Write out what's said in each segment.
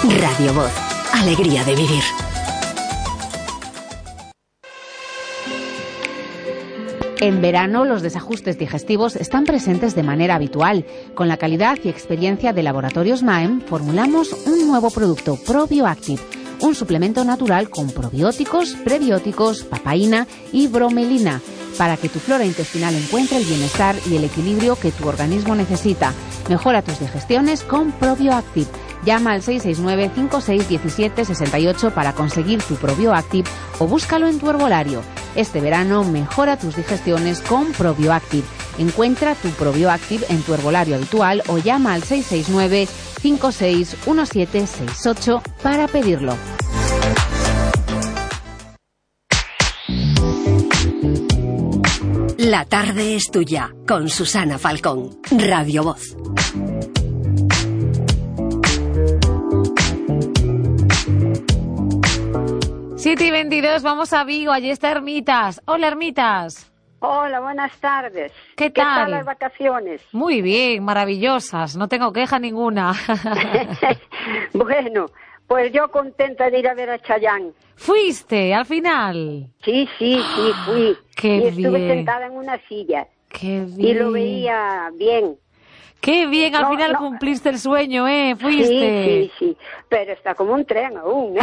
Radio Voz. Alegría de vivir. En verano, los desajustes digestivos están presentes de manera habitual. Con la calidad y experiencia de Laboratorios Maem, formulamos un nuevo producto, ProBioActive, un suplemento natural con probióticos, prebióticos, papaína y bromelina, para que tu flora intestinal encuentre el bienestar y el equilibrio que tu organismo necesita. Mejora tus digestiones con ProBioActive. Llama al 669-5617-68 para conseguir tu ProBioActive o búscalo en tu herbolario. Este verano mejora tus digestiones con ProBioActive. Encuentra tu ProBioActive en tu herbolario habitual o llama al 669-561768 para pedirlo. La tarde es tuya, con Susana Falcón. Radio Voz. Siete y 22, vamos a Vigo, allí está Hermitas. Hola, Hermitas. Hola, buenas tardes. ¿Qué tal? ¿Qué tal las vacaciones? Muy bien, maravillosas, no tengo queja ninguna. Bueno, pues yo contenta de ir a ver a Chayanne. ¿Fuiste al final? Sí, fui. Qué y estuve bien. sentada en una silla. Qué bien. Y lo veía bien. Qué bien, al final cumpliste el sueño, ¿eh? Fuiste. Sí. Pero está como un tren aún, ¿eh?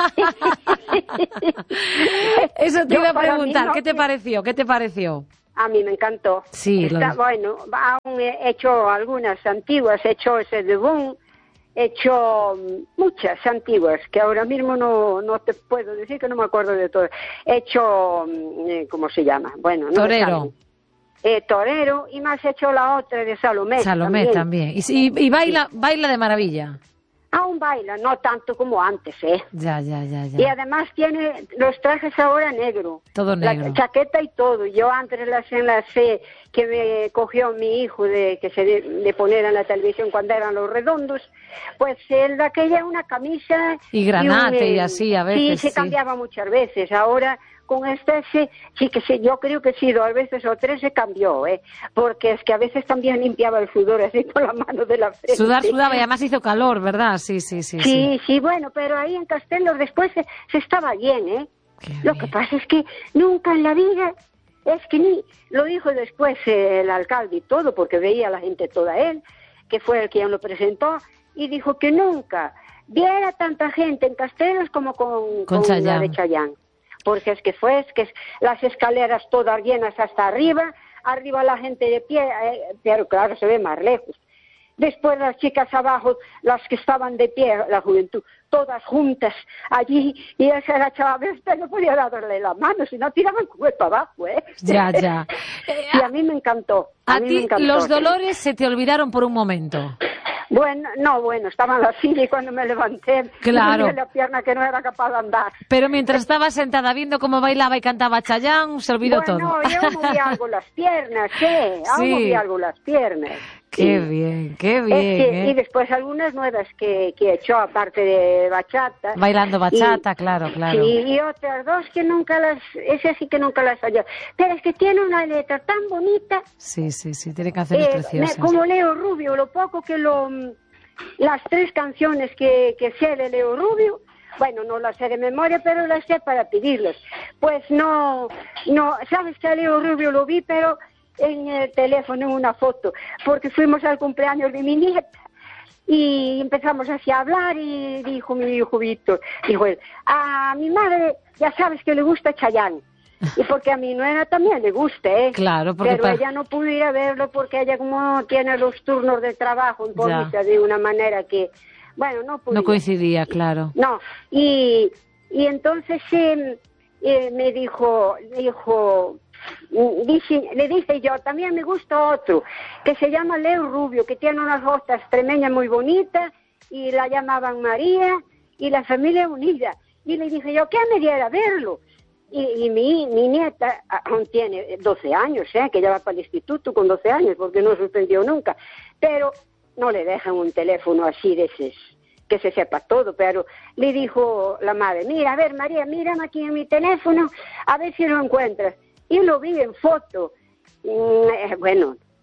Eso te iba a para mí preguntar, no, ¿qué te pareció? ¿Qué te pareció? A mí me encantó. Sí, Bueno, aún he hecho algunas antiguas, he hecho ese de Boom, he hecho muchas antiguas, que ahora mismo no te puedo decir, que no me acuerdo de todo. He hecho, ¿cómo se llama? Bueno, no Torero. Torero, y más he hecho la otra de Salomé. Salomé también. Y baila de maravilla. Aún baila, no tanto como antes, ¿eh? Ya. Y además tiene los trajes ahora negro. Todo negro. La chaqueta y todo. Yo antes las enlacé que me cogió mi hijo de poner en la televisión cuando eran los redondos, pues él de aquella una camisa... Y granate y así a veces. Sí, se cambiaba muchas veces. Ahora con este yo creo que sí, 2 veces o 3 se cambió, porque es que a veces también limpiaba el sudor así con la mano de la frente. Sudaba y además hizo calor, ¿verdad? Sí. Sí, bueno, pero ahí en Castellos después se estaba bien, ¿eh? Lo que pasa es que nunca en la vida, es que ni, lo dijo después el alcalde y todo, porque veía a la gente toda él, que fue el quien lo presentó, y dijo que nunca viera tanta gente en Castellos como con la de Chayanne. Porque es que las escaleras todas llenas hasta arriba la gente de pie, pero claro, se ve más lejos. Después las chicas abajo, las que estaban de pie, la juventud, todas juntas allí, y esa era chaval, no podía darle la mano, si no tiraban cuerpo abajo, ¿eh? Ya. Y a mí me encantó. A ti los dolores se te olvidaron por un momento. Bueno, estaba en la silla y cuando me levanté, claro, me la pierna que no era capaz de andar. Pero mientras estaba sentada viendo cómo bailaba y cantaba Chayanne, se olvidó todo. No, yo movía algo las piernas, movía algo las piernas. Qué bien. Y después algunas nuevas que he hecho, aparte de bachata. Bailando bachata, claro. Sí, y otras 2 que esas sí que nunca las hallé. Pero es que tiene una letra tan bonita. Sí, tiene canciones preciosas. Como Leo Rubio, lo poco que las 3 canciones que sé de Leo Rubio, bueno, no las sé de memoria, pero las sé para pedirlas. Pues no, sabes que a Leo Rubio lo vi, pero en el teléfono, en una foto, porque fuimos al cumpleaños de mi nieta y empezamos así a hablar y dijo mi hijo Víctor, dijo él, a mi madre ya sabes que le gusta Chayanne. Y porque a mi nuera también le gusta, Claro, pero ella no pudo ir a verlo porque ella como tiene los turnos de trabajo en Pómita de una manera que, bueno, no pudo. No coincidía, claro. No, y entonces me dijo, le dije yo, también me gusta otro, que se llama Leo Rubio, que tiene unas botas tremeñas muy bonitas, y la llamaban María, y la familia unida. Y le dije yo, ¿qué me diera verlo? Y mi nieta aún tiene 12 años, que ya va para el instituto con 12 años, porque no suspendió nunca. Pero no le dejan un teléfono así de esos, que se sepa todo. Pero le dijo la madre, mira, a ver, María, mírame aquí en mi teléfono, a ver si lo encuentras. Y lo vi en foto. Bueno,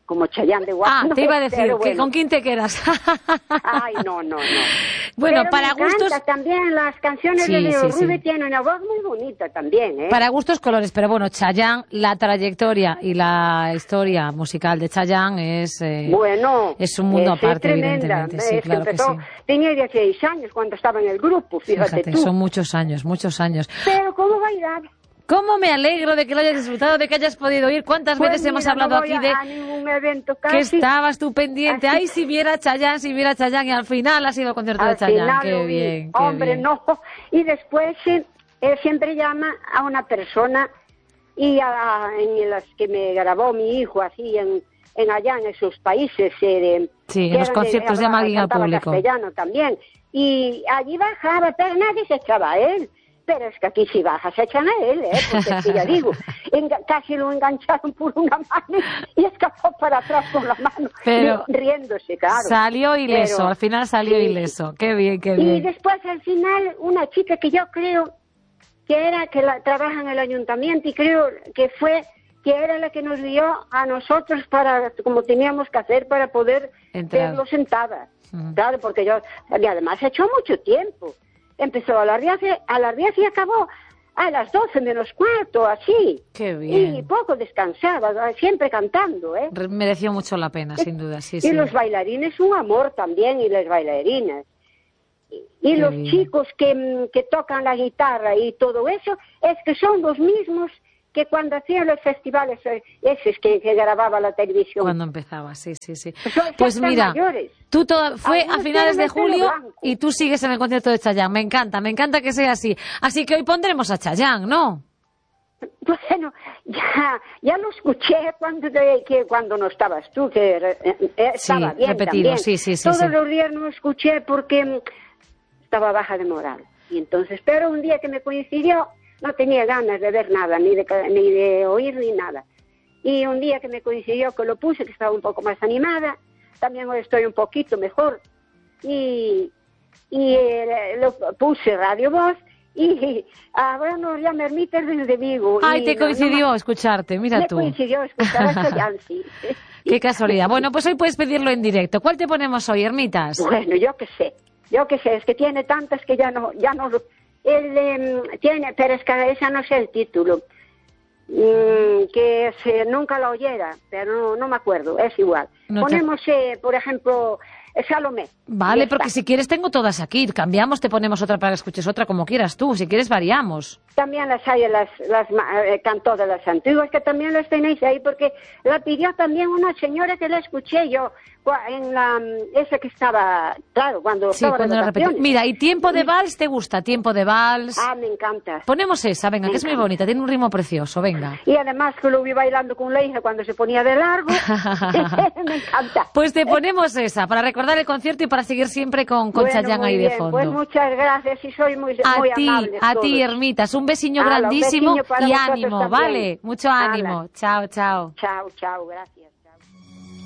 como Chayanne de guapo. Te iba a decir, pero bueno. que ¿con quién te quedas? Ay, no. Bueno, pero para me gustos... encanta también las canciones de Leo Ruiz, tiene una voz muy bonita también, ¿eh? Para gustos colores, pero bueno, Chayanne, la trayectoria y la historia musical de Chayanne es... bueno, es un mundo aparte, tremenda. evidentemente. Sí, claro que empezó, sí. Tenía 16 años cuando estaba en el grupo, fíjate tú. Son muchos años. Pero ¿cómo bailar? ¿Cómo me alegro de que lo hayas disfrutado, de que hayas podido ir? ¿Cuántas veces hemos hablado no voy aquí de a ningún evento casi. que estabas tú pendiente? Así. Ay, si viera Chayanne, y al final ha sido el concierto de Chayanne. Qué bien, qué hombre, bien. no. Y después él siempre llama a una persona y en las que me grabó mi hijo así en allá en esos países. Sí, en los conciertos llama alguien al público. Castellano también. Y allí bajaba, pero nadie se echaba a él. Pero es que aquí si bajas se echan a él, porque es que ya digo, casi lo engancharon por una mano y escapó para atrás con la mano, pero riéndose, claro. Salió ileso, al final salió ileso. Qué bien, qué bien. Y después al final una chica que yo creo que trabaja en el ayuntamiento y creo que era la que nos dio a nosotros para, como teníamos que hacer para poder verlo sentada. Claro, porque y además echó mucho tiempo. Empezó a las 10 y acabó a las 12 menos cuarto, así. Qué bien. Y poco descansaba, siempre cantando, ¿eh? Mereció mucho la pena, sin duda, sí. Y los bailarines, un amor también, y las bailarinas. Y los chicos que tocan la guitarra y todo eso, es que son los mismos que cuando hacían los festivales esos que grababa la televisión. Cuando empezaba, sí. Pues mira, mayores. tú fue a finales de julio y tú sigues en el concierto de Chayanne. Me encanta que sea así. Así que hoy pondremos a Chayanne, ¿no? Bueno, ya lo escuché cuando no estabas tú, que estaba bien repetido, también. Sí. Todos los días no escuché porque estaba baja de moral. Y entonces, pero un día que me coincidió, no tenía ganas de ver nada, ni de oír, ni nada. Y un día que me coincidió que lo puse, que estaba un poco más animada, también hoy estoy un poquito mejor, y lo puse Radio Voz, y ahora nos llama Hermitas desde Vigo. Ay, te coincidió escucharte, mira tú. Me coincidió escuchar a Chayanne, sí. Qué casualidad. Bueno, pues hoy puedes pedirlo en directo. ¿Cuál te ponemos hoy, Hermitas? Bueno, yo qué sé, es que tiene tantas que ya no él tiene, pero es que esa no sé el título, que nunca la oyera, pero no me acuerdo, es igual. Ponemos, por ejemplo, Salomé. Vale, porque si quieres tengo todas aquí, cambiamos, te ponemos otra para que escuches otra como quieras tú, si quieres variamos. También las hay, cantó de las antiguas, que también las tenéis ahí, porque la pidió también una señora que la escuché yo, en esa que estaba, claro, cuando estaba cuando la Mira, ¿y Tiempo de Vals te gusta? Tiempo de Vals. Me encanta. Ponemos esa, venga, que es muy bonita, tiene un ritmo precioso, venga. Y además que lo vi bailando con la hija cuando se ponía de largo, me encanta. Pues te ponemos esa, para recordar el concierto y para seguir siempre con Chayanne ahí de fondo. Pues muchas gracias y soy muy amable. A ti, Hermitas, un besiño grandísimo y ánimo, también. ¿vale? Mucho ánimo. Chao, chao. Chao, gracias.